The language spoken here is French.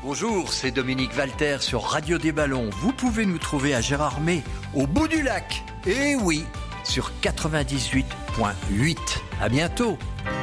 Bonjour, c'est Dominique Walter sur Radio des Ballons. Vous pouvez nous trouver à Gérardmer, au bout du lac. Et oui, sur 98.8. À bientôt.